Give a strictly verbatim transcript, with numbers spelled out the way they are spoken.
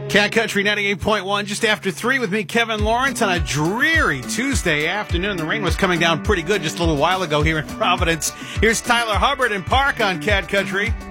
Cat Country ninety-eight point one, just after three with me, Kevin Lawrence, on a dreary Tuesday afternoon. The rain was coming down pretty good just a little while ago here in Providence. Here's Tyler Hubbard and Park on Cat Country.